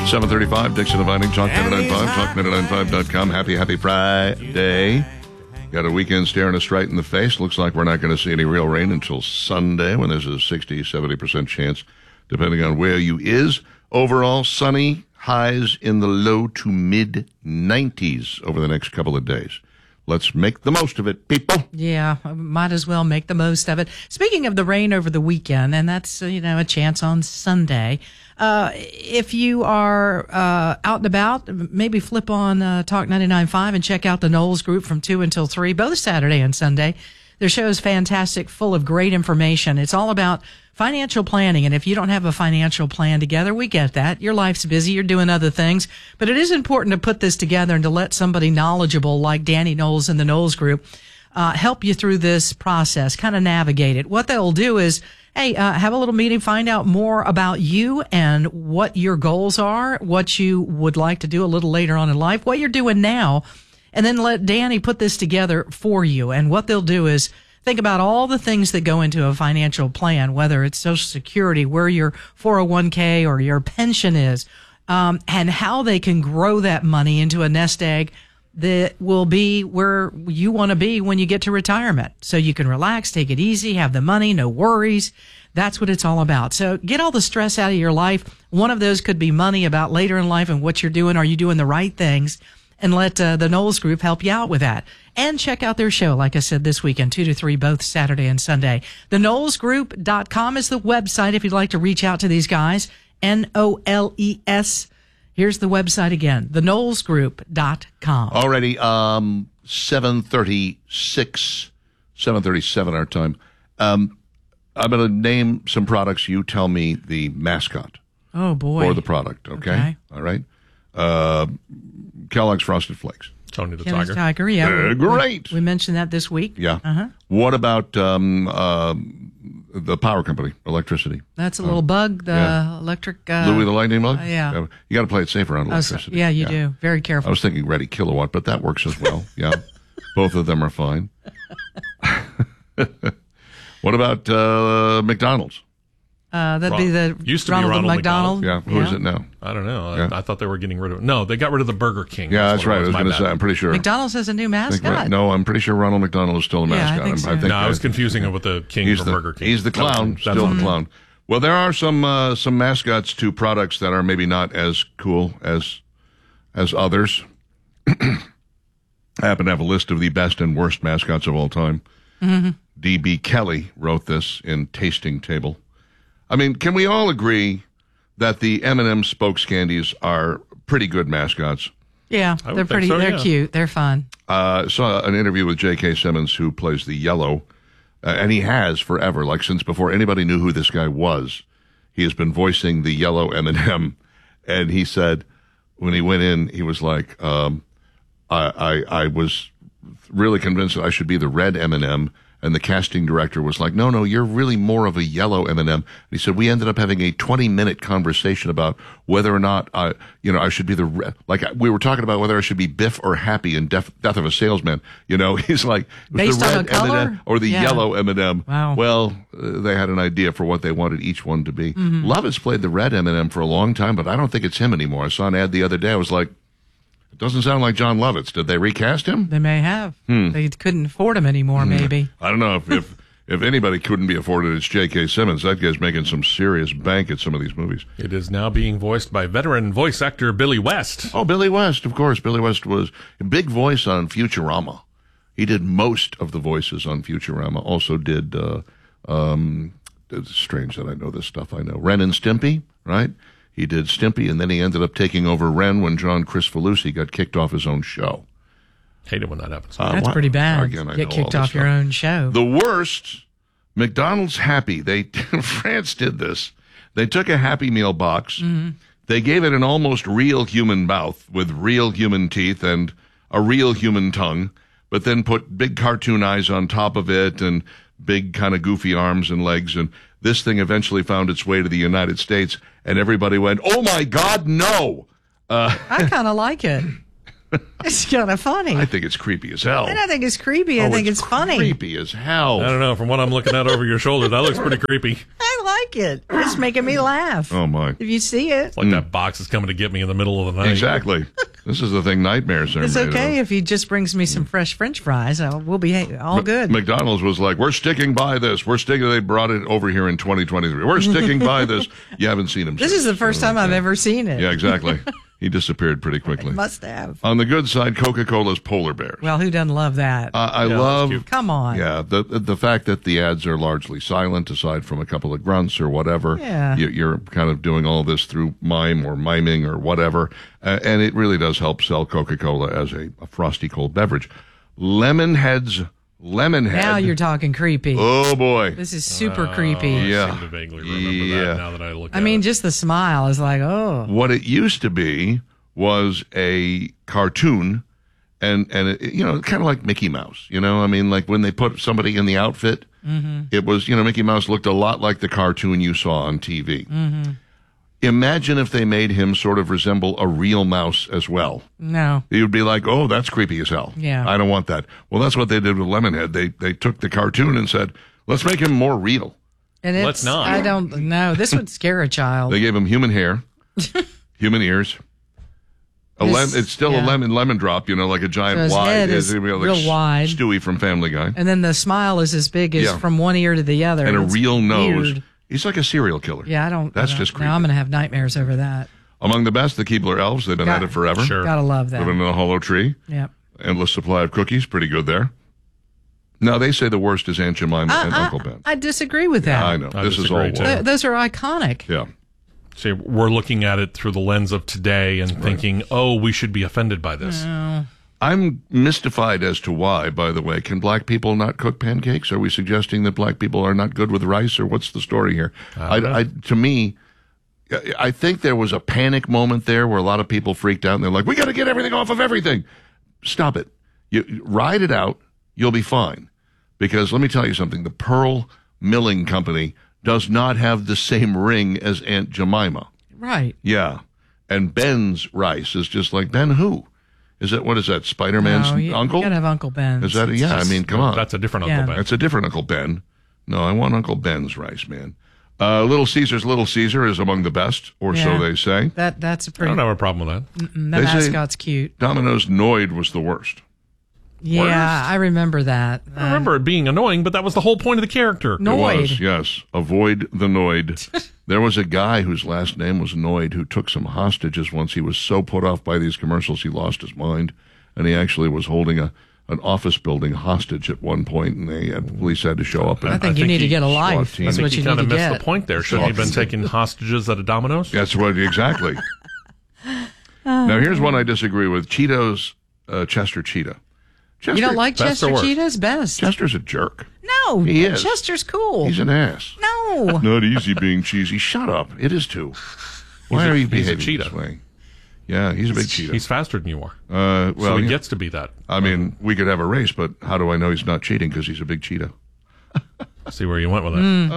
7:35, Dixon Inviting, Talk 995, talk995.com. Happy Friday. Got a weekend staring us right in the face. Looks like we're not going to see any real rain until Sunday, when there's a 60-70% chance, depending on where you is. Overall, sunny, highs in the low to mid-90s over the next couple of days. Let's make the most of it, people. Yeah, might as well make the most of it. Speaking of the rain over the weekend, and that's, a chance on Sunday. If you are out and about, maybe flip on Talk 99.5 and check out the Knowles Group from 2 until 3, both Saturday and Sunday. Their show is fantastic, full of great information. It's all about financial planning, and if you don't have a financial plan together, we get that. Your life's busy, you're doing other things, but it is important to put this together and to let somebody knowledgeable like Danny Knowles and the Knowles Group help you through this process, kind of navigate it. What they'll do is, have a little meeting, find out more about you and what your goals are, what you would like to do a little later on in life, what you're doing now, and then let Danny put this together for you. And what they'll do is think about all the things that go into a financial plan, whether it's Social Security, where your 401k or your pension is, and how they can grow that money into a nest egg that will be where you want to be when you get to retirement. So you can relax, take it easy, have the money, no worries. That's what it's all about. So get all the stress out of your life. One of those could be money, about later in life and what you're doing. Are you doing the right things? And let the Knowles Group help you out with that. And check out their show, like I said, this weekend, 2 to 3, both Saturday and Sunday. TheKnowlesGroup.com is the website if you'd like to reach out to these guys. Knowles. Here's the website again, TheKnowlesGroup.com. Already 7:36, 7:37 our time. I'm going to name some products. You tell me the mascot. Oh, boy. For the product, okay? All right. Kellogg's Frosted Flakes. Tony the Kellogg's Tiger. Tiger, yeah. Great. We mentioned that this week. Yeah. Uh-huh. What about the power company, electricity? That's a little bug, the electric... Louis the Lightning Bug? Yeah. You got to play it safe around electricity. Yeah, you do. Very careful. I was thinking Ready Kilowatt, but that works as well. Yeah. Both of them are fine. What about McDonald's? That'd be the Used to be Ronald McDonald. Yeah. Who is it now? I don't know. Yeah. I thought they were getting rid of it. No, they got rid of the Burger King. Yeah, that's right. I was going to say, I'm pretty sure. McDonald's has a new mascot. No, I'm pretty sure Ronald McDonald is still a mascot. I think so. I was confusing it with the king from Burger King. He's the clown, still the clown. Well, there are some mascots to products that are maybe not as cool as others. I happen to have a list of the best and worst mascots of all time. Mm-hmm. D.B. Kelly wrote this in Tasting Table. I mean, can we all agree that the M&M spokes candies are pretty good mascots? Yeah, they're pretty. So, they're cute. They're fun. Saw an interview with J.K. Simmons, who plays the yellow, and he has forever, like since before anybody knew who this guy was. He has been voicing the yellow M&M, and he said when he went in, he was like, I was really convinced that I should be the red M&M. And the casting director was like, no, you're really more of a yellow M&M. And he said, we ended up having a 20-minute conversation about whether or not I should be the red. Like, we were talking about whether I should be Biff or Happy in Death of a Salesman. He's like, based the on red a color? M&M or the yellow M&M. Wow. Well, they had an idea for what they wanted each one to be. Mm-hmm. Lovitz played the red M&M for a long time, but I don't think it's him anymore. I saw an ad the other day. I was like, it doesn't sound like John Lovitz. Did they recast him? They may have. They couldn't afford him anymore, maybe. I don't know if anybody couldn't be afforded, it's J.K. Simmons. That guy's making some serious bank at some of these movies. It is now being voiced by veteran voice actor Billy West. Oh, Billy West, of course. Billy West was a big voice on Futurama. He did most of the voices on Futurama. Also did, it's strange that I know this stuff. I know Ren and Stimpy, right? He did Stimpy, and then he ended up taking over Ren when John Kricfalusi got kicked off his own show. Hate it when that happens. That's pretty bad. Again, Get kicked off your own show. The worst, McDonald's Happy. France did this. They took a Happy Meal box. Mm-hmm. They gave it an almost real human mouth with real human teeth and a real human tongue, but then put big cartoon eyes on top of it and big kind of goofy arms and legs. And this thing eventually found its way to the United States, and everybody went, oh, my God, no. I kind of like it. It's kind of funny. I think it's creepy as hell. And I think it's creepy. I think it's funny. Creepy as hell. I don't know. From what I'm looking at over your shoulder, that looks pretty creepy. I like it. It's making me laugh. Oh my! If you see it, It's like that box is coming to get me in the middle of the night. Exactly. This is the thing nightmares are it's made okay of. if he just brings me some fresh French fries. We'll be all good. McDonald's was like, we're sticking by this. They brought it over here in 2023. We're sticking by this. You haven't seen him. This is the first time I've ever seen it. Yeah, exactly. He disappeared pretty quickly. Must have. On the good side, Coca-Cola's polar bears. Well, who doesn't love that? I Yeah, love. that's cute. Come on. Yeah, the fact that the ads are largely silent, aside from a couple of grunts or whatever. Yeah. You're kind of doing all this through mime or miming or whatever, and it really does help sell Coca-Cola as a frosty cold beverage. Lemonhead. Now you're talking creepy. Oh boy. This is super creepy. Yeah. I seem to vaguely remember Yeah. that now that I look at I mean, it. just the smile is like, oh. What it used to be was a cartoon, and it, kind of like Mickey Mouse. I mean, like when they put somebody in the outfit, it was, Mickey Mouse looked a lot like the cartoon you saw on TV. Imagine if they made him sort of resemble a real mouse as well. No. You'd be like, oh, that's creepy as hell. Yeah. I don't want that. Well, that's what they did with Lemonhead. They took the cartoon and said, let's make him more real. Let's And it's, not. I don't know. This would scare a child. They gave him human hair, human ears. It's still a lemon drop, like a giant So his wide. head is like real wide. Stewie from Family Guy. And then the smile is as big as Yeah. from one ear to the other. And a It's real nose. weird. He's like a serial killer. Yeah, I don't. That's I don't- just creepy. Now I'm going to have nightmares over that. Among the best, the Keebler Elves. They've been at it forever. Sure. Gotta love that. Living in a hollow tree. Yep. Endless supply of cookies. Pretty good there. Now, they say the worst is Aunt Jemima and Uncle Ben. I disagree with that. I know. I This is all disagree, too. woke. Those are iconic. Yeah. See, we're looking at it through the lens of today and thinking, oh, we should be offended by this. I'm mystified as to why, by the way. Can black people not cook pancakes? Are we suggesting that black people are not good with rice, or what's the story here? To me, I think there was a panic moment there where a lot of people freaked out and they're like, we got to get everything off of everything. Stop it. You ride it out. You'll be fine. Because let me tell you something. The Pearl Milling Company does not have the same ring as Aunt Jemima. Right. Yeah. And Ben's rice is just like, Ben who? What is that, Spider-Man's No, you uncle? You gotta have Uncle Ben. Is that, I mean, come on. That's a different Yeah. Uncle Ben. That's a different Uncle Ben. No, I want Uncle Ben's rice, man. Little Caesar's Little Caesar is among the best, or so Yeah. they say. That's a I pretty. don't have a problem with that. The They say- mascot's cute. Domino's Noid was the worst. Yeah, I remember that. I remember it being annoying, but that was the whole point of the character. No. It Noid. was, yes. Avoid the Noid. There was a guy whose last name was Noid who took some hostages once. He was so put off by these commercials he lost his mind, and he actually was holding an office building hostage at one point, and the police had to show up. And I think you need to get a life. team. That's I what think you you need kind to of missed get. the point there. Shouldn't he have been taking hostages at a Domino's? That's what, exactly. Now, here's one I disagree with. Cheetos, Chester Cheetah. Chester, You don't like Best or Chester worst? Cheetah's best? Chester's a jerk. No, He is. Chester's cool. He's an ass. No. Not easy being cheesy. Shut up. It is too. Why are you he's a behaving cheetah. this way? Yeah, he's a big cheetah. He's faster than you are. Well, So he yeah. gets to be that. I mean, we could have a race, but how do I know he's not cheating? Because he's a big cheetah. See where you went with it.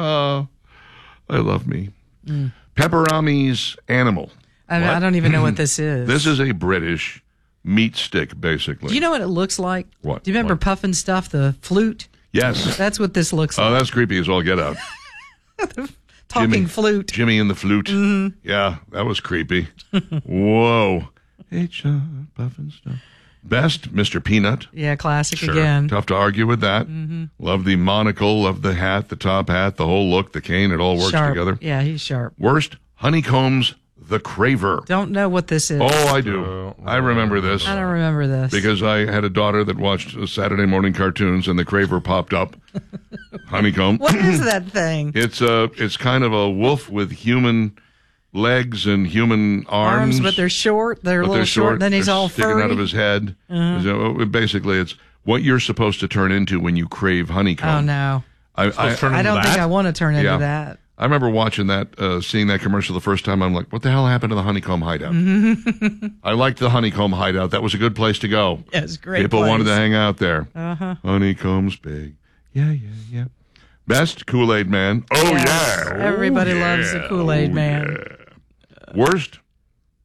I love me. Pepperami's Animal. I don't even know what this is. This is a British meat stick, basically. Do you know what it looks like? What? Do you remember Puff and Stuff, the flute? Yes. That's what this looks Oh, like. that's creepy as all get out. Talking Jimmy. flute. Jimmy and the flute. Yeah, that was creepy. Whoa. Hey, John, Puff and Stuff. Best, Mr. Peanut. Yeah, classic Sure. again. Tough to argue with that. Love the monocle, love the hat, the top hat, the whole look, the cane. It all works Sharp. together. Yeah, he's sharp. Worst, Honeycombs the Craver. Don't know what this is. Oh, I do. I remember this I don't remember this. because I had a daughter that watched Saturday morning cartoons, and the Craver popped up. Honeycomb. What is that thing? It's kind of a wolf with human legs and human arms, But they're short. They're a but little they're short. Then he's They're all sticking furry. out of his head. So, basically, it's what you're supposed to turn into when you crave honeycomb. Oh no, I turn I don't into think that? I want to turn into Yeah. that. I remember watching that, seeing that commercial the first time. I'm like, what the hell happened to the honeycomb hideout? I liked the honeycomb hideout. That was a good place to go. Yeah, it's a great. People place. wanted to hang out there. Honeycomb's big. Yeah. Best Kool-Aid Man. Oh, Yes. yeah. Everybody loves the Kool-Aid man. Yeah. Worst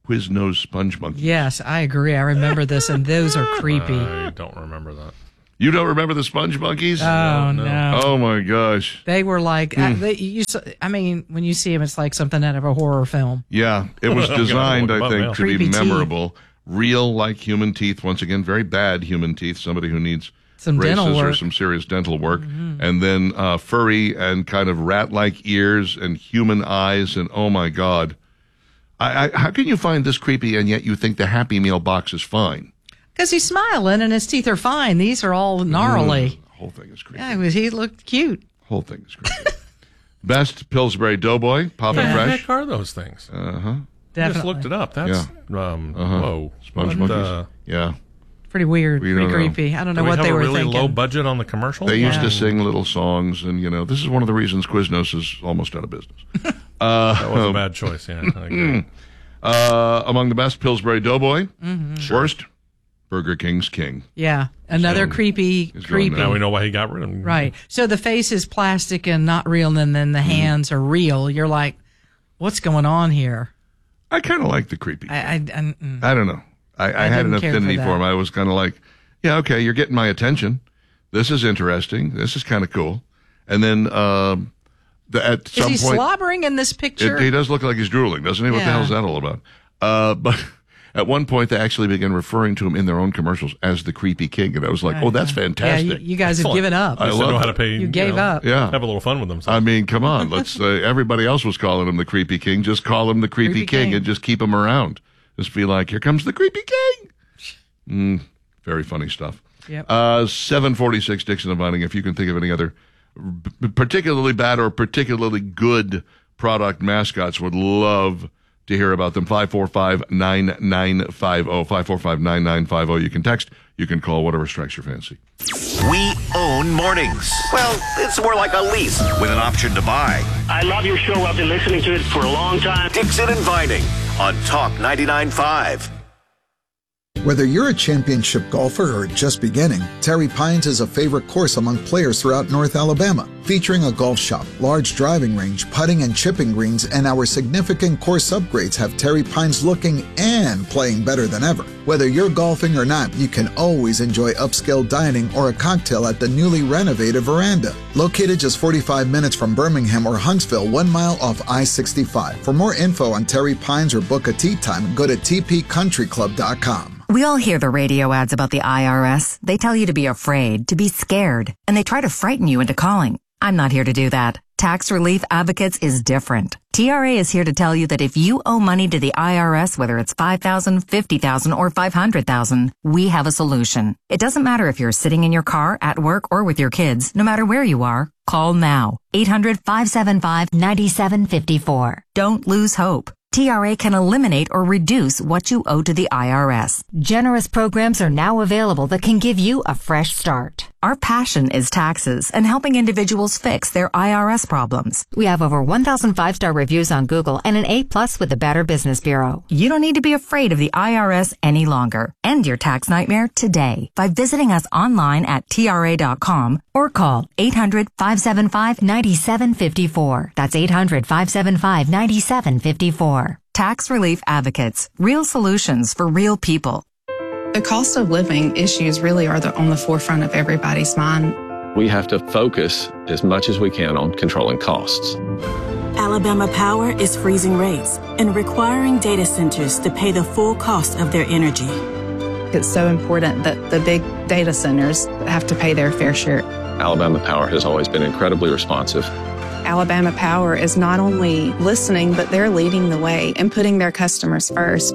Quiznos sponge monkeys. Yes, I agree. I remember this, and those are creepy. I don't remember that. You don't remember the sponge monkeys? Oh, no. Oh, my gosh. They were like, when you see them, it's like something out of a horror film. Yeah, it was designed, I think, to be Creepy memorable. Real, like human teeth. Once again, very bad human teeth. Somebody who needs Some dental braces or work. some serious dental work. And then furry and kind of rat-like ears and human eyes. And oh, my God. How can you find this creepy and yet you think the Happy Meal box is fine? Because he's smiling and his teeth are fine. These are all gnarly. The whole thing is creepy. Yeah, he looked cute. Whole thing is creepy. Best Pillsbury Doughboy, Papa What the Fresh. heck are those things? Uh-huh. I just looked it up. That's, whoa. Sponge What, monkeys. Yeah. Pretty weird, We pretty don't know. creepy. I don't Do know we what have they a were really thinking. low budget on the commercial? They used to sing little songs, and, this is one of the reasons Quiznos is almost out of business. That was a bad choice, yeah. I agree. Among the best, Pillsbury Doughboy. Worst, Burger King's King. Yeah, another creepy. going Now we know why he got rid of him. Right. So the face is plastic and not real, and then the hands are real. You're like, what's going on here? I kind of like the creepy. I don't know. I had an didn't care for affinity for that. him. I was kind of like, yeah, okay, you're getting my attention. This is interesting. This is kind of cool. And then at some is he point, slobbering in this picture? he does look like he's drooling, doesn't he? What the Yeah. hell is that all about? But at one point, they actually began referring to him in their own commercials as the creepy king, and I was like, oh, that's Yeah, fantastic. you guys have Excellent. given up. They I still love know how it. to pay. You gave up. Yeah. Have a little fun with themselves. I mean, come on. Let's. Everybody else was calling him the creepy king. Just call him the creepy Creepy king, king. and just keep him around. Just be like, here comes the creepy king. Very funny stuff. Yep. 746 Dixon and Vining. If you can think of any other particularly bad or particularly good product mascots, would love to hear about them. 545-9950. 545-9950. You can text. You can call, whatever strikes your fancy. We own mornings. Well, it's more like a lease with an option to buy. I love your show. I've been listening to it for a long time. Dixon and Vining on Talk 99.5. Whether you're a championship golfer or just beginning, Terry Pines is a favorite course among players throughout North Alabama. Featuring a golf shop, large driving range, putting and chipping greens, and our significant course upgrades have Terry Pines looking and playing better than ever. Whether you're golfing or not, you can always enjoy upscale dining or a cocktail at the newly renovated Veranda. Located just 45 minutes from Birmingham or Huntsville, 1 mile off I-65. For more info on Terry Pines or book a tee time, go to tpcountryclub.com. We all hear the radio ads about the IRS. They tell you to be afraid, to be scared, and they try to frighten you into calling. I'm not here to do that. Tax Relief Advocates is different. TRA is here to tell you that if you owe money to the IRS, whether it's $5,000, $50,000, or $500,000, we have a solution. It doesn't matter if you're sitting in your car, at work, or with your kids. No matter where you are, call now. 800-575-9754. Don't lose hope. TRA can eliminate or reduce what you owe to the IRS. Generous programs are now available that can give you a fresh start. Our passion is taxes and helping individuals fix their IRS problems. We have over 1,000 5-star reviews on Google and an A+ with the Better Business Bureau. You don't need to be afraid of the IRS any longer. End your tax nightmare today by visiting us online at TRA.com or call 800-575-9754. That's 800-575-9754. Tax Relief Advocates. Real solutions for real people. The cost of living issues really are on the forefront of everybody's mind. We have to focus as much as we can on controlling costs. Alabama Power is freezing rates and requiring data centers to pay the full cost of their energy. It's so important that the big data centers have to pay their fair share. Alabama Power has always been incredibly responsive. Alabama Power is not only listening, but they're leading the way and putting their customers first.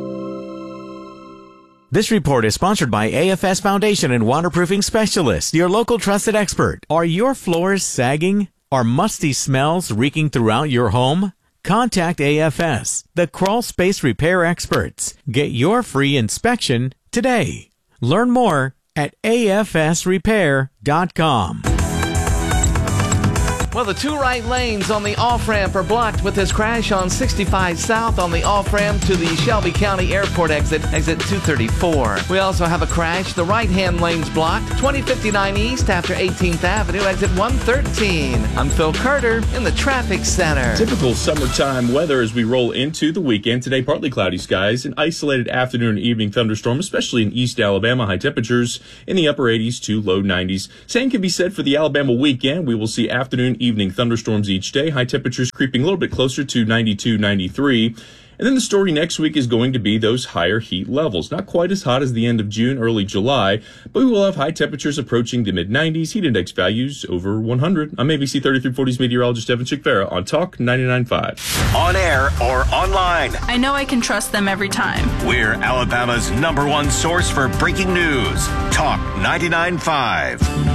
This report is sponsored by AFS Foundation and Waterproofing Specialists, your local trusted expert. Are your floors sagging? Are musty smells reeking throughout your home? Contact AFS, the crawl space repair experts. Get your free inspection today. Learn more at afsrepair.com. Well, the two right lanes on the off-ramp are blocked with this crash on 65 South on the off-ramp to the Shelby County Airport exit 234. We also have a crash. The right-hand lane's blocked, 2059 East after 18th Avenue, exit 113. I'm Phil Carter in the traffic center. Typical summertime weather as we roll into the weekend. Today, partly cloudy skies, an isolated afternoon and evening thunderstorm, especially in East Alabama. High temperatures in the upper 80s to low 90s. Same can be said for the Alabama weekend. We will see afternoon, evening thunderstorms each day. High temperatures creeping a little bit closer to 92, 93. And then the story next week is going to be those higher heat levels. Not quite as hot as the end of June, early July, but we will have high temperatures approaching the mid-90s, heat index values over 100. I'm ABC 3340's meteorologist Evan Chickfera on Talk 99.5. On air or online. I know I can trust them every time. We're Alabama's #1 source for breaking news. Talk 99.5.